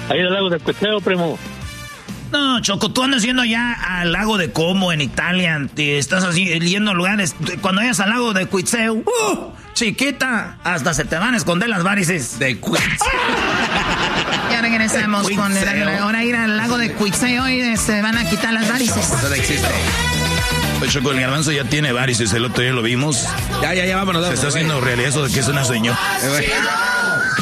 Ahí del lago de Cuitzeo, primo. No, Choco, tú andas yendo ya al lago de Como en Italia, te estás así yendo a lugares. Cuando vayas al lago de Cuitzeo, chiquita, hasta se te van a esconder las varices. De Cuitzeo. Ya regresamos con ahora ir al lago de Cuitzeo y se van a quitar las varices. Eso no existe. Pues Choco, el Garbanzo ya tiene varices, el otro día lo vimos. Ya, vámonos. Se está haciendo realidad eso de que es una señora.